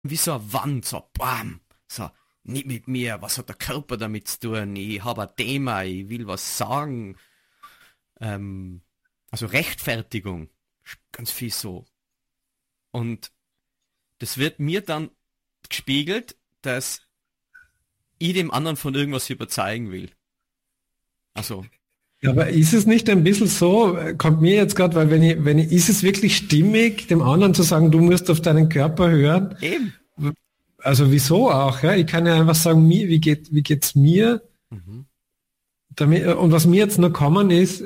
wie so eine Wand, so bam, so, nicht mit mir, was hat der Körper damit zu tun, ich habe ein Thema, ich will was sagen, also Rechtfertigung, ganz viel so. Und das wird mir dann gespiegelt, dass ich dem anderen von irgendwas überzeugen will. Also, Ja, aber ist es nicht ein bisschen so, kommt mir jetzt gerade, weil ist es wirklich stimmig, dem anderen zu sagen, du musst auf deinen Körper hören? eben. Also wieso auch, ja? Ich kann ja einfach sagen, wie geht's mir? Mhm. Und was mir jetzt noch kommen ist,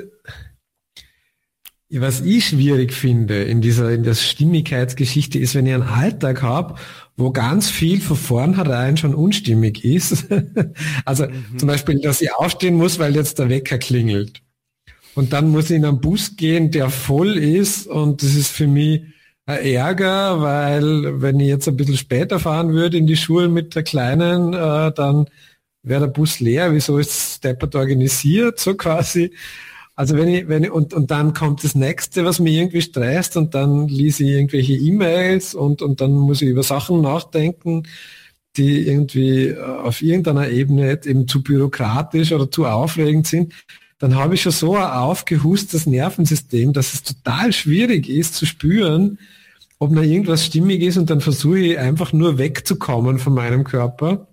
was ich schwierig finde in der Stimmigkeitsgeschichte ist, wenn ich einen Alltag habe, wo ganz viel von vornherein schon unstimmig ist. Also zum Mhm. Beispiel, dass ich aufstehen muss, weil jetzt der Wecker klingelt. Und dann muss ich in einen Bus gehen, der voll ist und das ist für mich ein Ärger, weil wenn ich jetzt ein bisschen später fahren würde in die Schule mit der Kleinen, dann wäre der Bus leer. Wieso ist es deppert organisiert, so quasi? Also und dann kommt das nächste, was mir irgendwie stresst und dann lese ich irgendwelche E-Mails und dann muss ich über Sachen nachdenken, die irgendwie auf irgendeiner Ebene eben zu bürokratisch oder zu aufregend sind. Dann habe ich schon so ein aufgehustes Nervensystem, dass es total schwierig ist zu spüren, ob da irgendwas stimmig ist und dann versuche ich einfach nur wegzukommen von meinem Körper.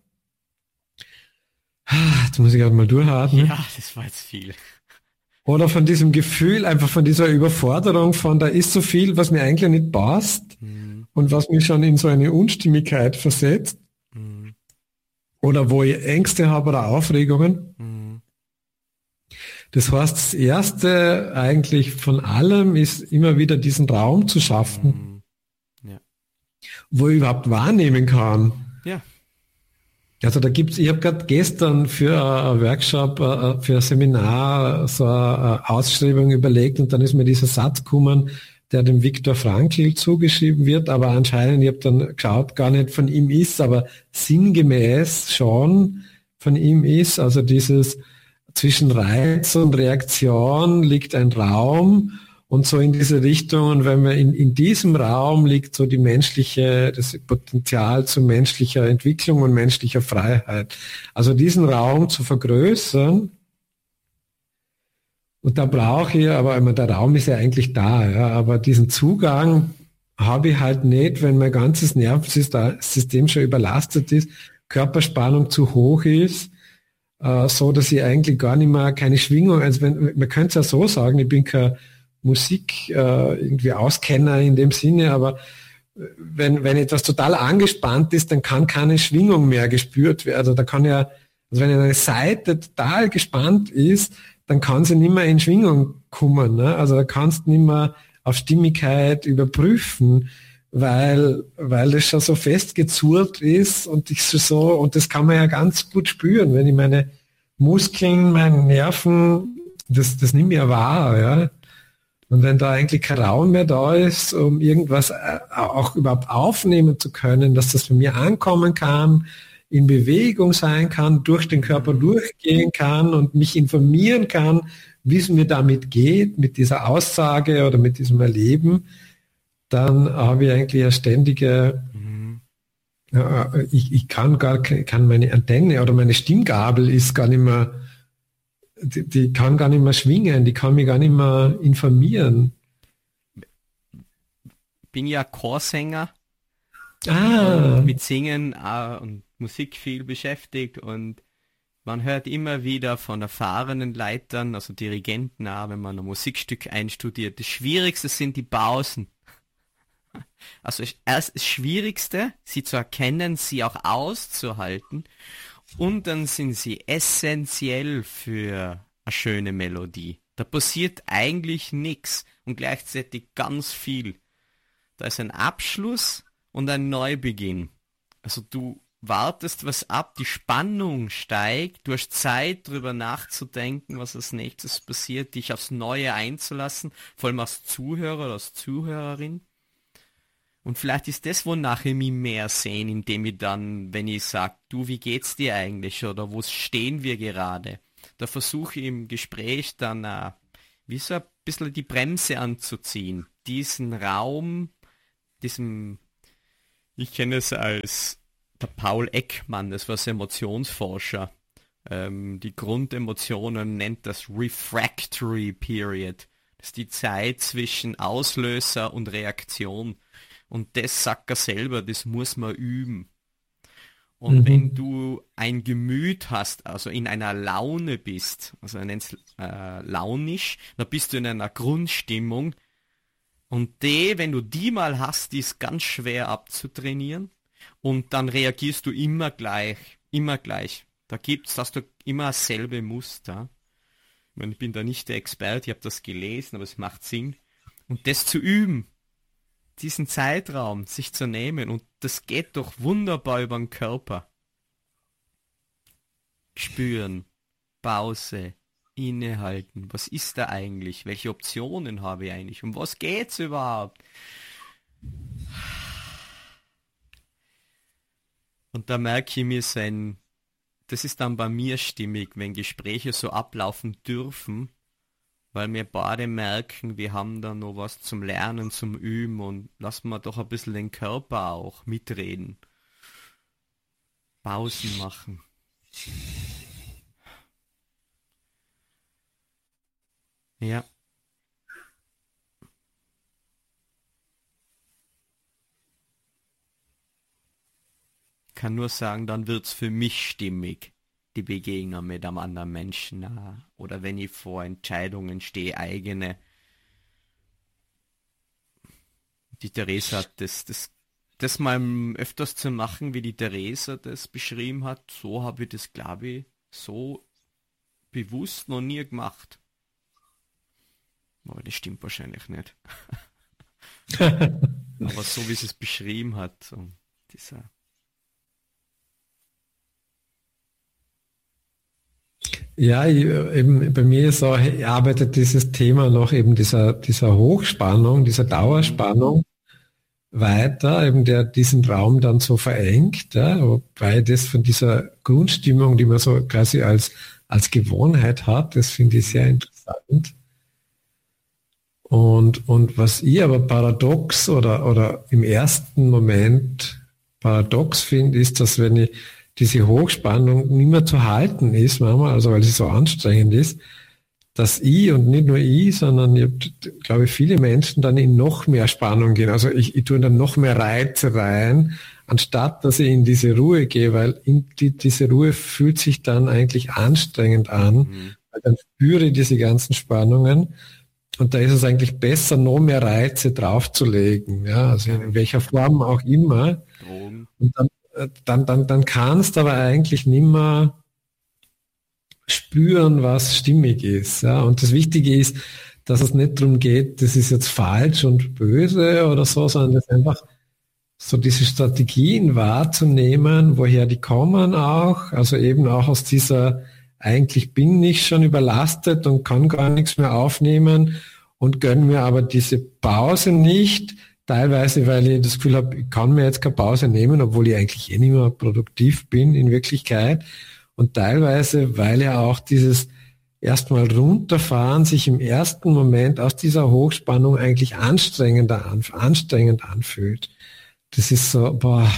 Jetzt muss ich gerade mal durchatmen. Ja, das war jetzt viel. Oder von diesem Gefühl, einfach von dieser Überforderung von, da ist so viel, was mir eigentlich nicht passt Mhm. und was mich schon in so eine Unstimmigkeit versetzt. Mhm. Oder wo ich Ängste habe oder Aufregungen. Mhm. Das heißt, das Erste eigentlich von allem ist immer wieder diesen Raum zu schaffen, Mhm. Ja. wo ich überhaupt wahrnehmen kann. Ja. Also da gibt's, ich habe gerade gestern für ein Workshop, für ein Seminar so eine Ausschreibung überlegt und dann ist mir dieser Satz gekommen, der dem Viktor Frankl zugeschrieben wird, aber anscheinend, ich habe dann geschaut, gar nicht von ihm ist, aber sinngemäß schon von ihm ist, also dieses zwischen Reiz und Reaktion liegt ein Raum und so in diese Richtung. Und wenn wir in diesem Raum liegt so das Potenzial zu menschlicher Entwicklung und menschlicher Freiheit. Also diesen Raum zu vergrößern. Und da brauche ich, aber immer der Raum ist ja eigentlich da, ja, aber diesen Zugang habe ich halt nicht, wenn mein ganzes Nervensystem schon überlastet ist, Körperspannung zu hoch ist, so dass ich eigentlich gar nicht mehr keine Schwingung, also man könnte es ja so sagen, ich bin kein Musik irgendwie Auskenner in dem Sinne, aber wenn etwas total angespannt ist, dann kann keine Schwingung mehr gespürt werden. Also da kann ja, also wenn eine Saite total gespannt ist, dann kann sie nicht mehr in Schwingung kommen. Ne? Also da kannst du nicht mehr auf Stimmigkeit überprüfen, weil das schon so festgezurrt ist und ich so, und das kann man ja ganz gut spüren, wenn ich meine Muskeln, meine Nerven, das nimmt mir wahr, ja. Und wenn da eigentlich kein Raum mehr da ist, um irgendwas auch überhaupt aufnehmen zu können, dass das bei mir ankommen kann, in Bewegung sein kann, durch den Körper Mhm. durchgehen kann und mich informieren kann, wie es mir damit geht, mit dieser Aussage oder mit diesem Erleben, dann habe ich eigentlich eine ständige, Mhm. ich kann meine Antenne oder meine Stimmgabel ist gar nicht mehr, die kann gar nicht mehr schwingen, die kann mich gar nicht mehr informieren. Bin ja Chorsänger und Ah, mit Singen und Musik viel beschäftigt und man hört immer wieder von erfahrenen Leitern, also Dirigenten auch, wenn man ein Musikstück einstudiert. Das Schwierigste sind die Pausen. Also erst das Schwierigste, sie zu erkennen, sie auch auszuhalten und dann sind sie essentiell für eine schöne Melodie. Da passiert eigentlich nichts und gleichzeitig ganz viel. Da ist ein Abschluss und ein Neubeginn. Also du wartest was ab, die Spannung steigt, du hast Zeit drüber nachzudenken, was als nächstes passiert, dich aufs Neue einzulassen, vor allem als Zuhörer oder als Zuhörerin. Und vielleicht ist das, wonach ich mich mehr sehen, indem ich dann, wenn ich sage, du, wie geht's dir eigentlich oder wo stehen wir gerade? Da versuche ich im Gespräch dann wie so ein bisschen die Bremse anzuziehen, diesen Raum, diesem Ich kenne es als der Paul Ekman, das war so Emotionsforscher. Die Grundemotionen nennt das Refractory Period. Das ist die Zeit zwischen Auslöser und Reaktion. Und das sagt er selber, das muss man üben. Und wenn du ein Gemüt hast, also in einer Laune bist, also er nennt es launisch, dann bist du in einer Grundstimmung. Und wenn du die mal hast, die ist ganz schwer abzutrainieren. Und dann reagierst du immer gleich, immer gleich. Hast du immer dasselbe Muster. Ich meine, ich bin da nicht der Experte, ich habe das gelesen, aber es macht Sinn. Und das zu üben, diesen Zeitraum sich zu nehmen, und das geht doch wunderbar über den Körper. Spüren, Pause, innehalten, was ist da eigentlich? Welche Optionen habe ich eigentlich? Um was geht's überhaupt? Und da merke ich mir das ist dann bei mir stimmig, wenn Gespräche so ablaufen dürfen, weil wir beide merken, wir haben da noch was zum Lernen, zum Üben, und lassen wir doch ein bisschen den Körper auch mitreden. Pausen machen. Ja. Kann nur sagen, dann wird's für mich stimmig, die Begegnung mit einem anderen Menschen. Oder wenn ich vor Entscheidungen stehe, eigene. Die Theresa hat das mal öfters zu machen, wie die Theresa das beschrieben hat. So habe ich das, glaube ich, so bewusst noch nie gemacht. Aber das stimmt wahrscheinlich nicht. Aber so wie sie es beschrieben hat, so dieser... Ja, eben bei mir ist auch, arbeitet dieses Thema noch eben dieser Hochspannung, dieser Dauerspannung weiter, eben der diesen Raum dann so verengt, ja, wobei das von dieser Grundstimmung, die man so quasi als Gewohnheit hat, das finde ich sehr interessant. Und was ich aber paradox oder im ersten Moment paradox finde, ist, dass wenn ich diese Hochspannung nicht mehr zu halten ist, manchmal, also weil sie so anstrengend ist, dass ich, und nicht nur ich, sondern ich glaube, viele Menschen dann in noch mehr Spannung gehen. Also ich tue dann noch mehr Reize rein, anstatt dass ich in diese Ruhe gehe, weil diese Ruhe fühlt sich dann eigentlich anstrengend an, weil dann spüre ich diese ganzen Spannungen. Und da ist es eigentlich besser, noch mehr Reize draufzulegen, ja, also in welcher Form auch immer. Drogen. Und dann kannst du aber eigentlich nimmer spüren, was stimmig ist. Ja? Und das Wichtige ist, dass es nicht darum geht, das ist jetzt falsch und böse oder so, sondern das einfach so diese Strategien wahrzunehmen, woher die kommen auch, also eben auch aus dieser, eigentlich bin ich schon überlastet und kann gar nichts mehr aufnehmen und gönne mir aber diese Pause nicht, teilweise, weil ich das Gefühl habe, ich kann mir jetzt keine Pause nehmen, obwohl ich eigentlich eh nicht mehr produktiv bin in Wirklichkeit. Und teilweise, weil ja auch dieses erstmal runterfahren sich im ersten Moment aus dieser Hochspannung eigentlich anstrengend anfühlt. Das ist so,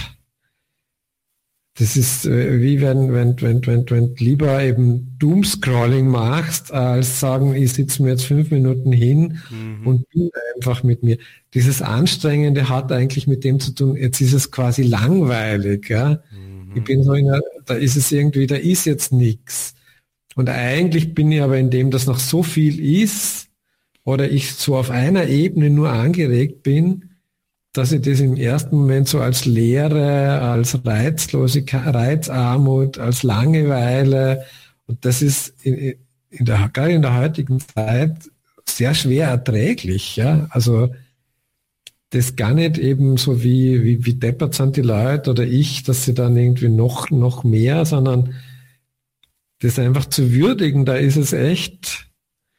das ist wie wenn du lieber eben Doomscrolling machst, als sagen, ich sitze mir jetzt 5 Minuten hin und bin einfach mit mir. Dieses Anstrengende hat eigentlich mit dem zu tun, jetzt ist es quasi langweilig. Ja? Ich bin so da ist es irgendwie, da ist jetzt nichts. Und eigentlich bin ich aber in dem, dass noch so viel ist, oder ich so auf einer Ebene nur angeregt bin, dass ich das im ersten Moment so als Leere, als Reizlosigkeit, Reizarmut, als Langeweile, und das ist gerade in der heutigen Zeit sehr schwer erträglich, ja, also das gar nicht eben so wie deppert sind die Leute oder ich, dass sie dann irgendwie noch mehr, sondern das einfach zu würdigen, da ist es echt,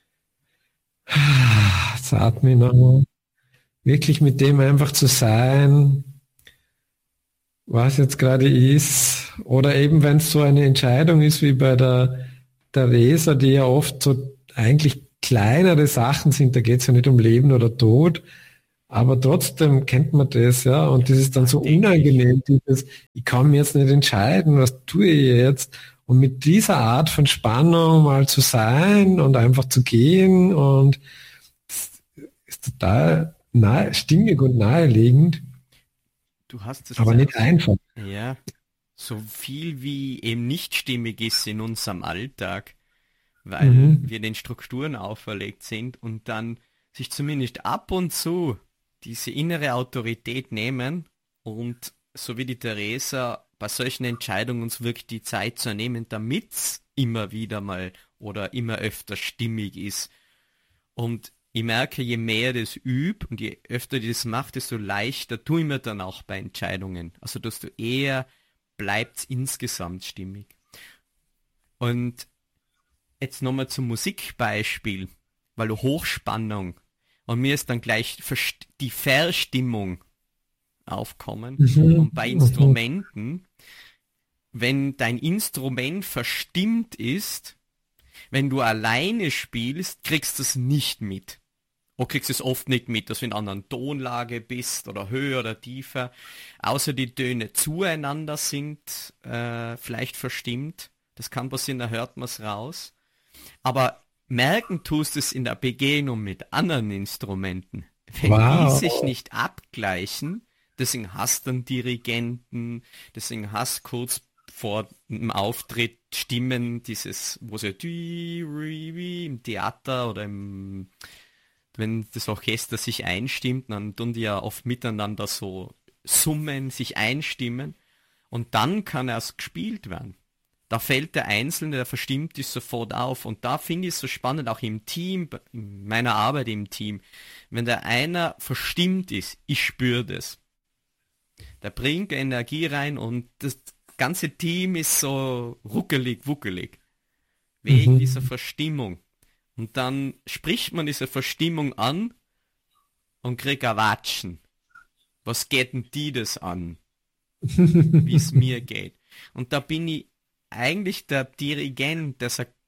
jetzt atme ich noch, wirklich mit dem einfach zu sein, was jetzt gerade ist. Oder eben, wenn es so eine Entscheidung ist wie bei der Theresa, die ja oft so eigentlich kleinere Sachen sind, da geht es ja nicht um Leben oder Tod, aber trotzdem kennt man das, ja, und das ist dann so unangenehm, dieses, ich kann mir jetzt nicht entscheiden, was tue ich jetzt? Und mit dieser Art von Spannung mal zu sein und einfach zu gehen und das ist total stimmig und naheliegend, Du hast es aber nicht zuerst, einfach. ja, so viel wie eben nicht stimmig ist in unserem Alltag, weil Mhm. wir den Strukturen auferlegt sind und dann sich zumindest ab und zu diese innere Autorität nehmen und so wie die Theresa bei solchen Entscheidungen uns wirklich die Zeit zu nehmen, damit es immer wieder mal oder immer öfter stimmig ist. Und ich merke, je mehr das übe und je öfter ich das mache, desto leichter tue ich mir dann auch bei Entscheidungen. Also desto eher bleibt es insgesamt stimmig. Und jetzt nochmal zum Musikbeispiel, weil du Hochspannung und mir ist dann gleich die Verstimmung aufkommen. Mhm. Und bei Mhm. Instrumenten, wenn dein Instrument verstimmt ist, wenn du alleine spielst, kriegst du es nicht mit. Oder kriegst es oft nicht mit, dass du in einer anderen Tonlage bist oder höher oder tiefer. Außer die Töne zueinander sind vielleicht verstimmt. Das kann passieren, da hört man es raus. Aber merken tust es in der Begegnung mit anderen Instrumenten. Wenn die sich Wow. nicht abgleichen, deswegen hast du einen Dirigenten, deswegen hast du kurz vor dem Auftritt Stimmen, dieses, wo sie im Theater oder wenn das Orchester sich einstimmt, dann tun die ja oft miteinander so summen, sich einstimmen und dann kann erst gespielt werden. Da fällt der Einzelne, der verstimmt ist, sofort auf. Und da finde ich es so spannend, auch im Team, in meiner Arbeit im Team, wenn der einer verstimmt ist, ich spüre das. Der bringt Energie rein und das ganze Team ist so ruckelig, wuckelig. Wegen dieser Mhm. Verstimmung. Und dann spricht man diese Verstimmung an und kriegt ein Watschen. Was geht denn die das an? Wie es mir geht. Und da bin ich eigentlich der Dirigent, der sagt,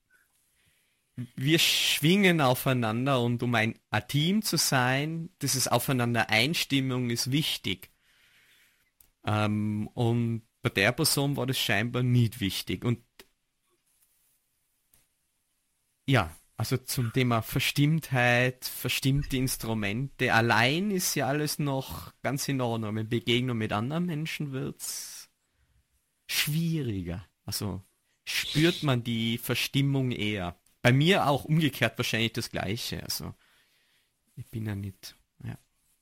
wir schwingen aufeinander und um ein Team zu sein, dieses Aufeinander Einstimmung ist wichtig. Und bei der Person war das scheinbar nicht wichtig. Und ja, also zum Thema Verstimmtheit, verstimmte Instrumente, allein ist ja alles noch ganz in Ordnung. In Begegnung mit anderen Menschen wird's schwieriger. Also spürt man die Verstimmung eher. Bei mir auch umgekehrt wahrscheinlich das Gleiche. Also ich bin ja nicht. Ja.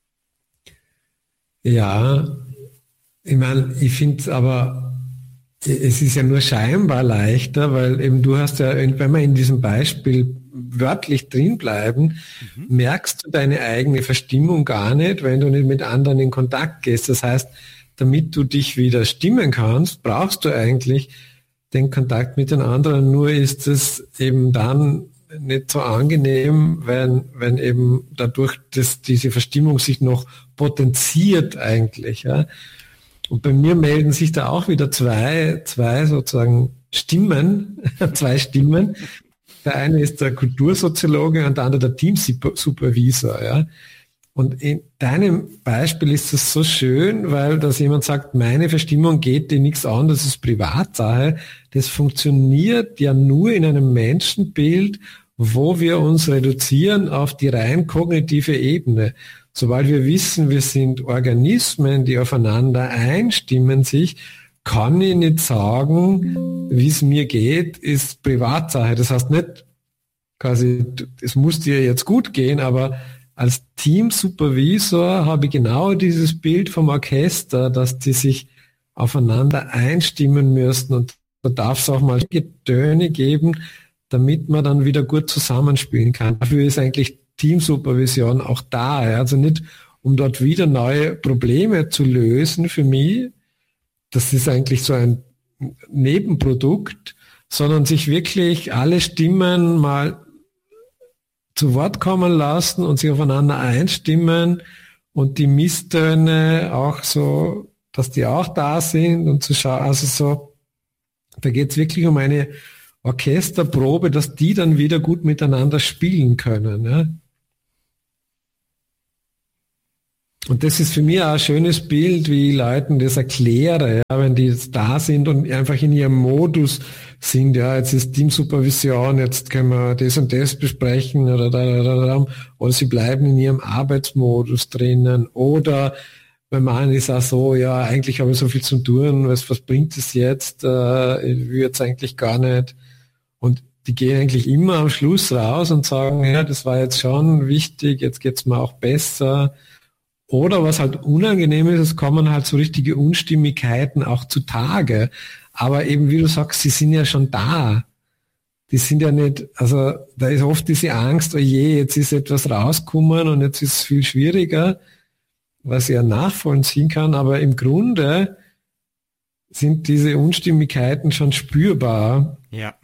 Ja, ich meine, ich finde aber, es ist ja nur scheinbar leichter, weil eben du hast ja, wenn wir in diesem Beispiel wörtlich drin bleiben, Mhm. merkst du deine eigene Verstimmung gar nicht, wenn du nicht mit anderen in Kontakt gehst. Das heißt, damit du dich wieder stimmen kannst, brauchst du eigentlich den Kontakt mit den anderen. Nur ist es eben dann nicht so angenehm, wenn eben dadurch diese Verstimmung sich noch potenziert eigentlich. Ja. Und bei mir melden sich da auch wieder zwei sozusagen Stimmen, zwei Stimmen. Der eine ist der Kultursoziologe und der andere der Teamsupervisor. Ja. Und in deinem Beispiel ist es so schön, weil dass jemand sagt, meine Verstimmung geht dir nichts an, das ist Privatsache. Das funktioniert ja nur in einem Menschenbild, wo wir uns reduzieren auf die rein kognitive Ebene. Sobald wir wissen, wir sind Organismen, die aufeinander einstimmen sich, kann ich nicht sagen, wie es mir geht, ist Privatsache. Das heißt nicht quasi, es muss dir jetzt gut gehen, aber als Teamsupervisor habe ich genau dieses Bild vom Orchester, dass die sich aufeinander einstimmen müssen und da darf es auch mal Töne geben, damit man dann wieder gut zusammenspielen kann. Dafür ist eigentlich Teamsupervision auch da. Ja? Also nicht, um dort wieder neue Probleme zu lösen für mich, das ist eigentlich so ein Nebenprodukt, sondern sich wirklich alle Stimmen mal zu Wort kommen lassen und sich aufeinander einstimmen und die Misstöne auch so, dass die auch da sind und zu schauen, also so, da geht es wirklich um eine Orchesterprobe, dass die dann wieder gut miteinander spielen können. Ja? Und das ist für mich auch ein schönes Bild, wie ich Leuten das erkläre, ja, wenn die jetzt da sind und einfach in ihrem Modus sind, ja, jetzt ist Teamsupervision, jetzt können wir das und das besprechen oder sie bleiben in ihrem Arbeitsmodus drinnen oder bei manchen ist auch so, ja, eigentlich habe ich so viel zu tun, was bringt es jetzt, ich will jetzt eigentlich gar nicht. Und die gehen eigentlich immer am Schluss raus und sagen, ja, das war jetzt schon wichtig, jetzt geht's mir auch besser. Oder was halt unangenehm ist, es kommen halt so richtige Unstimmigkeiten auch zutage. Aber eben, wie du sagst, sie sind ja schon da. Die sind ja nicht, also da ist oft diese Angst, oh je, jetzt ist etwas rausgekommen und jetzt ist es viel schwieriger, was ich ja nachvollziehen kann. Aber im Grunde sind diese Unstimmigkeiten schon spürbar. Ja.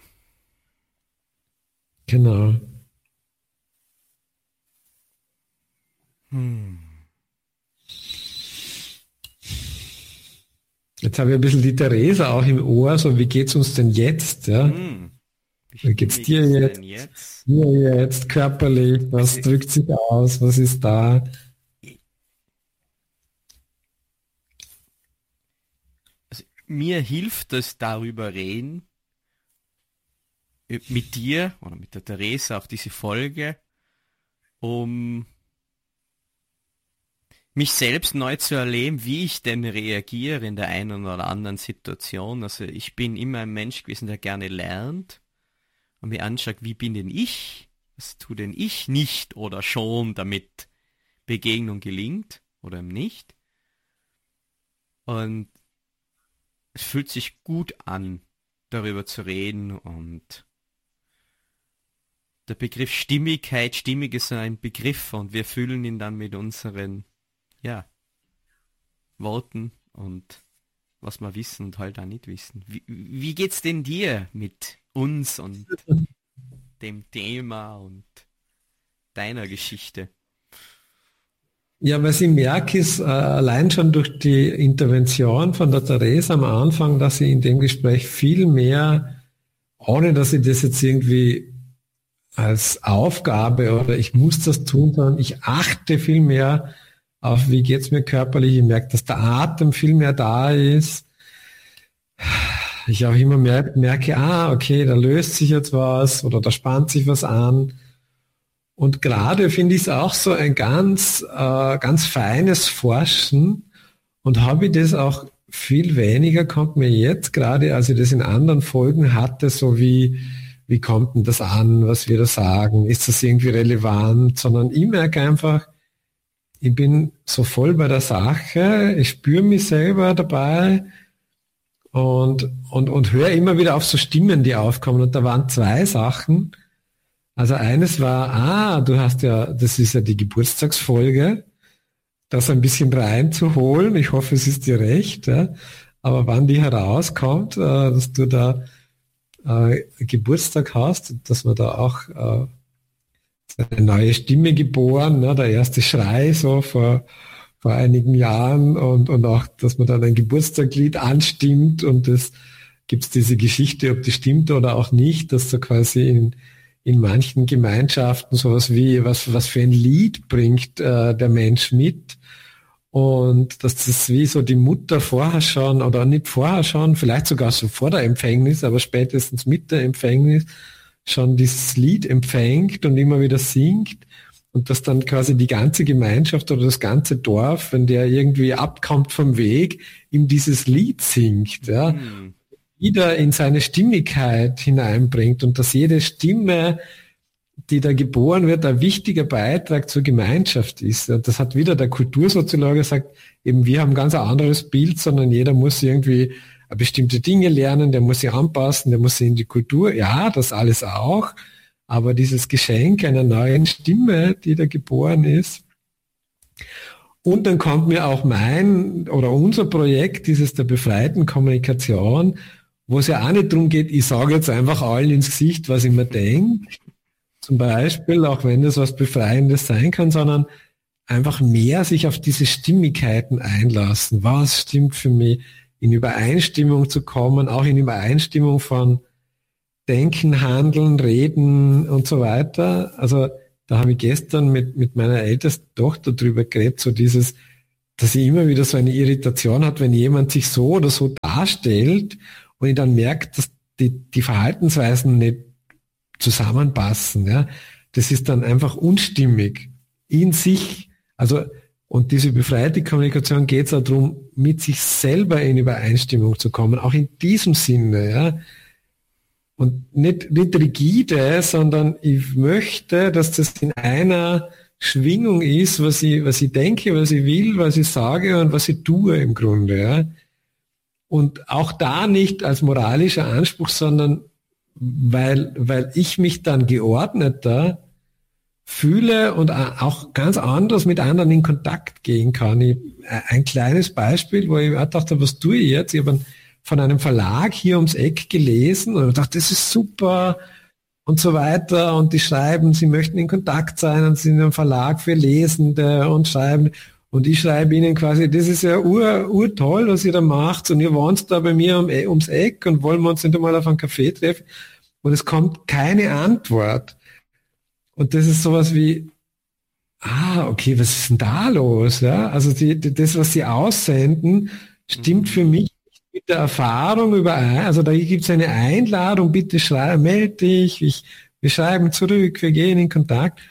Genau. Jetzt habe ich ein bisschen die Theresa auch im Ohr, so wie geht's uns denn jetzt? Ja? Wie geht's dir jetzt? Dir jetzt körperlich? Was drückt sich aus? Was ist da? Also, mir hilft es darüber reden, mit dir oder mit der Theresa auf diese Folge, um mich selbst neu zu erleben, wie ich denn reagiere in der einen oder anderen Situation. Also ich bin immer ein Mensch gewesen, der gerne lernt und mir anschaut, wie bin denn ich? Was tue denn ich nicht oder schon, damit Begegnung gelingt oder eben nicht? Und es fühlt sich gut an, darüber zu reden und der Begriff Stimmigkeit, stimmig ist ein Begriff und wir füllen ihn dann mit unseren Worten und was wir wissen und halt auch nicht wissen. Wie geht's denn dir mit uns und dem Thema und deiner Geschichte? Ja, was ich merke, ist allein schon durch die Intervention von der Theresa am Anfang, dass sie in dem Gespräch viel mehr, ohne dass ich das jetzt irgendwie als Aufgabe oder ich muss das tun, sondern ich achte viel mehr auf, wie geht's mir körperlich. Ich merke, dass der Atem viel mehr da ist. Ich auch immer mehr merke, okay, da löst sich jetzt was oder da spannt sich was an. Und gerade finde ich es auch so ein ganz feines Forschen und habe ich das auch viel weniger, kommt mir jetzt gerade, als ich das in anderen Folgen hatte, so wie kommt denn das an, was wir da sagen, ist das irgendwie relevant, sondern ich merke einfach, ich bin so voll bei der Sache, ich spüre mich selber dabei und höre immer wieder auf so Stimmen, die aufkommen. Und da waren zwei Sachen. Also eines war, du hast ja, das ist ja die Geburtstagsfolge, das ein bisschen reinzuholen. Ich hoffe, es ist dir recht. Ja. Aber wann die herauskommt, dass du da Geburtstag hast, dass man da auch eine neue Stimme geboren, ne, der erste Schrei so vor einigen Jahren und auch, dass man dann ein Geburtstagslied anstimmt und das gibt's diese Geschichte, ob die stimmt oder auch nicht, dass so quasi in manchen Gemeinschaften sowas wie, was für ein Lied bringt der Mensch mit und dass das wie so die Mutter vorher schon oder nicht vorher schon, vielleicht sogar schon vor der Empfängnis, aber spätestens mit der Empfängnis schon dieses Lied empfängt und immer wieder singt und dass dann quasi die ganze Gemeinschaft oder das ganze Dorf, wenn der irgendwie abkommt vom Weg, ihm dieses Lied singt, ja, wieder in seine Stimmigkeit hineinbringt und dass jede Stimme, die da geboren wird, ein wichtiger Beitrag zur Gemeinschaft ist. Und das hat wieder der Kultursoziologe gesagt, eben wir haben ganz ein anderes Bild, sondern jeder muss irgendwie bestimmte Dinge lernen, der muss sich anpassen, der muss sich in die Kultur, ja, das alles auch, aber dieses Geschenk einer neuen Stimme, die da geboren ist. Und dann kommt mir auch mein oder unser Projekt, dieses der befreiten Kommunikation, wo es ja auch nicht darum geht, ich sage jetzt einfach allen ins Gesicht, was ich mir denke, zum Beispiel, auch wenn das was Befreiendes sein kann, sondern einfach mehr sich auf diese Stimmigkeiten einlassen. Was stimmt für mich? In Übereinstimmung zu kommen, auch in Übereinstimmung von Denken, Handeln, Reden und so weiter. Also da habe ich gestern mit meiner ältesten Tochter drüber geredet, so dieses, dass ich immer wieder so eine Irritation hat, wenn jemand sich so oder so darstellt und ich dann merke, dass die Verhaltensweisen nicht zusammenpassen. Ja. Das ist dann einfach unstimmig in sich. Also, und diese befreite Kommunikation geht es auch darum, mit sich selber in Übereinstimmung zu kommen, auch in diesem Sinne. Ja. Und nicht rigide, sondern ich möchte, dass das in einer Schwingung ist, was ich denke, was ich will, was ich sage und was ich tue im Grunde. Ja. Und auch da nicht als moralischer Anspruch, sondern weil ich mich dann geordneter fühle und auch ganz anders mit anderen in Kontakt gehen kann. Ein kleines Beispiel, wo ich auch dachte, was tue ich jetzt? Ich habe von einem Verlag hier ums Eck gelesen und dachte, das ist super und so weiter. Und die schreiben, sie möchten in Kontakt sein und sind ein Verlag für Lesende und schreiben. Und ich schreibe ihnen quasi, das ist ja urtoll, was ihr da macht. Und ihr wohnt da bei mir ums Eck und wollen wir uns nicht einmal auf einen Café treffen. Und es kommt keine Antwort. Und das ist sowas wie, okay, was ist denn da los? Ja? Also das, was sie aussenden, stimmt für mich nicht mit der Erfahrung überein. Also da gibt es eine Einladung, bitte melde dich, wir schreiben zurück, wir gehen in Kontakt.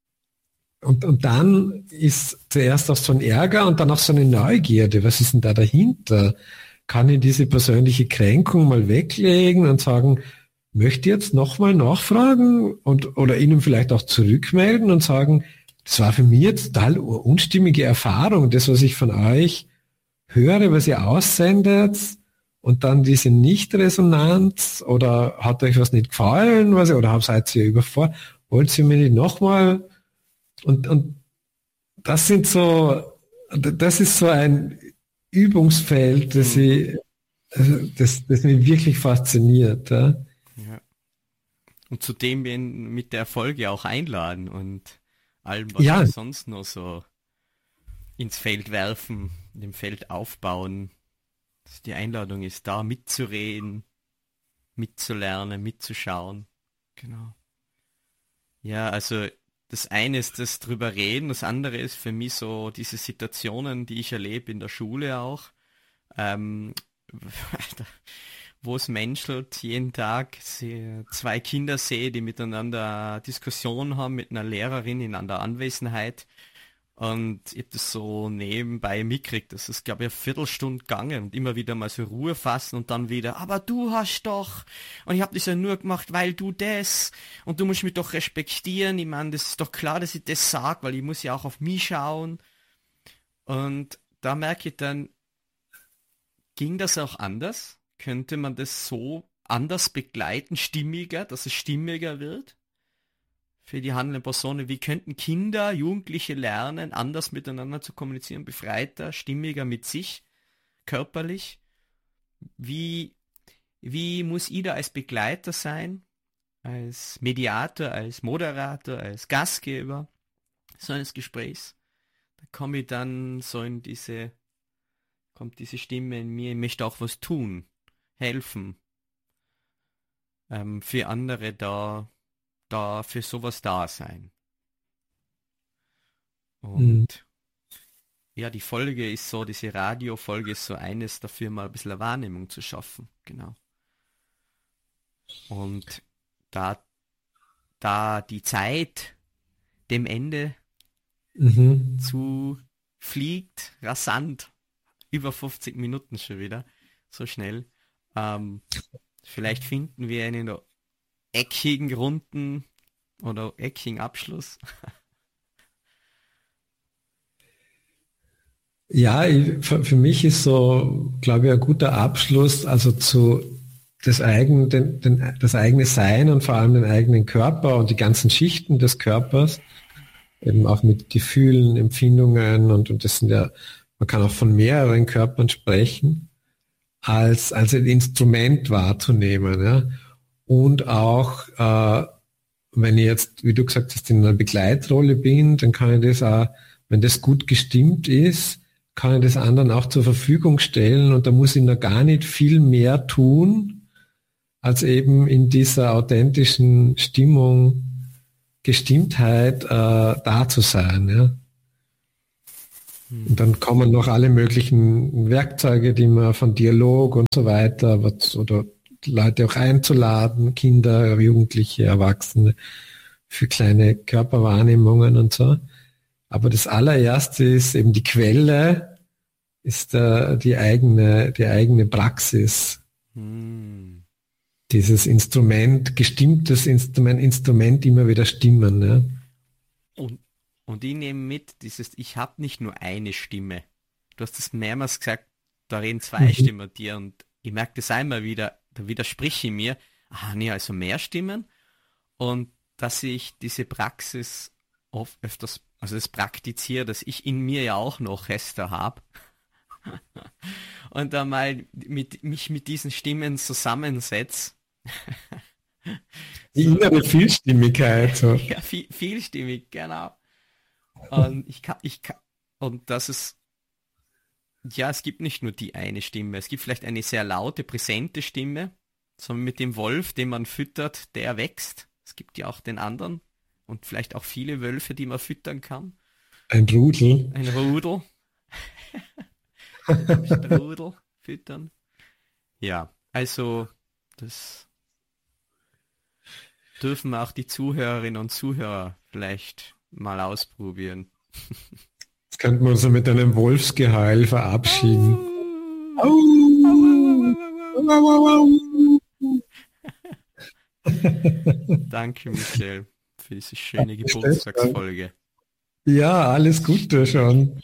Und dann ist zuerst auch so ein Ärger und dann auch so eine Neugierde. Was ist denn da dahinter? Kann ich diese persönliche Kränkung mal weglegen und sagen, möchte jetzt nochmal nachfragen oder Ihnen vielleicht auch zurückmelden und sagen, das war für mich jetzt total unstimmige Erfahrung, das, was ich von euch höre, was ihr aussendet und dann diese Nicht-Resonanz oder hat euch was nicht gefallen, oder seid ihr überfordert, wollt ihr mir nicht nochmal und das ist so ein Übungsfeld, das mich wirklich fasziniert. Ja. Ja. Und zudem wir ihn mit der Folge auch einladen und allem, was wir sonst noch so ins Feld werfen, in dem Feld aufbauen. Dass die Einladung ist da, mitzureden, mitzulernen, mitzuschauen. Genau. Ja, also das eine ist das drüber reden, das andere ist für mich so diese Situationen, die ich erlebe in der Schule auch, wo es menschelt, jeden Tag zwei Kinder sehe, die miteinander Diskussionen haben mit einer Lehrerin in einer Anwesenheit und ich habe das so nebenbei mitgekriegt, das ist glaube ich eine Viertelstunde gegangen und immer wieder mal so Ruhe fassen und dann wieder, aber du hast doch und ich habe das ja nur gemacht, weil du das und du musst mich doch respektieren, ich meine, das ist doch klar, dass ich das sage, weil ich muss ja auch auf mich schauen und da merke ich dann, ging das auch anders? Könnte man das so anders begleiten, stimmiger, dass es stimmiger wird für die handelnden Personen? Wie könnten Kinder, Jugendliche lernen, anders miteinander zu kommunizieren, befreiter, stimmiger mit sich, körperlich? Wie muss ich da als Begleiter sein, als Mediator, als Moderator, als Gastgeber so eines Gesprächs? Da komme ich dann so kommt diese Stimme in mir, ich möchte auch was tun, helfen, für andere da für sowas da sein. Und ja, die Folge ist so, diese Radiofolge ist so eines dafür, mal ein bisschen eine Wahrnehmung zu schaffen, genau. Und da die Zeit dem Ende zu fliegt, rasant, über 50 Minuten schon wieder, so schnell. Vielleicht finden wir einen eckigen, runden oder eckigen Abschluss. Ja, für mich ist so, glaube ich, ein guter Abschluss, also das eigene Sein und vor allem den eigenen Körper und die ganzen Schichten des Körpers, eben auch mit Gefühlen, Empfindungen und das sind ja, man kann auch von mehreren Körpern sprechen, als ein Instrument wahrzunehmen. Ja? Und auch, wenn ich jetzt, wie du gesagt hast, in einer Begleitrolle bin, dann kann ich das auch, wenn das gut gestimmt ist, kann ich das anderen auch zur Verfügung stellen und da muss ich noch gar nicht viel mehr tun, als eben in dieser authentischen Gestimmtheit da zu sein. Ja? Und dann kommen noch alle möglichen Werkzeuge, die man von Dialog und so weiter, oder Leute auch einzuladen, Kinder, Jugendliche, Erwachsene, für kleine Körperwahrnehmungen und so. Aber das allererste ist eben die Quelle, ist die eigene Praxis. Dieses Instrument, gestimmtes Instrument immer wieder stimmen. Ne? Und ich nehme mit, ich habe nicht nur eine Stimme. Du hast das mehrmals gesagt, da reden zwei Stimmen dir und ich merke das einmal wieder, da widerspreche ich mir, nee, also mehr Stimmen und dass ich diese Praxis oft öfters, also das praktiziere, dass ich in mir ja auch noch Reste habe und dann mal mich mit diesen Stimmen zusammensetze. Die innere Vielstimmigkeit. So. Ja, vielstimmig, genau. Und und das ist, ja, es gibt nicht nur die eine Stimme. Es gibt vielleicht eine sehr laute, präsente Stimme, sondern mit dem Wolf, den man füttert, der wächst. Es gibt ja auch den anderen und vielleicht auch viele Wölfe, die man füttern kann. Ein Rudel. Ein Rudel. Strudel füttern. Ja, also das dürfen auch die Zuhörerinnen und Zuhörer vielleicht mal ausprobieren. Jetzt könnten wir uns so mit einem Wolfsgeheul verabschieden. Danke, Michael, für diese schöne Geburtstagsfolge. Ja, alles Gute schon.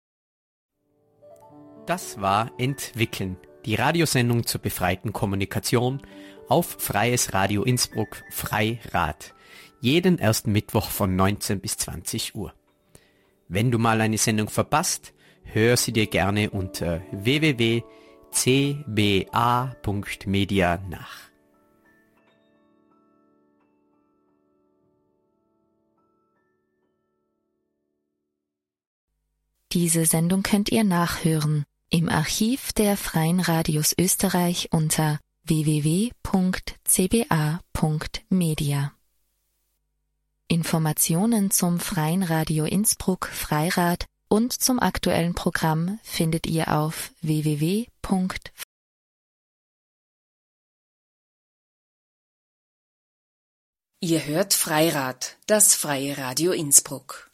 Das war Entwickeln, die Radiosendung zur befreiten Kommunikation auf Freies Radio Innsbruck, Freirad. Jeden ersten Mittwoch von 19 bis 20 Uhr. Wenn du mal eine Sendung verpasst, hör sie dir gerne unter www.cba.media nach. Diese Sendung könnt ihr nachhören im Archiv der Freien Radios Österreich unter www.cba.media. Informationen zum Freien Radio Innsbruck Freirad und zum aktuellen Programm findet ihr auf www. Ihr hört Freirad, das Freie Radio Innsbruck.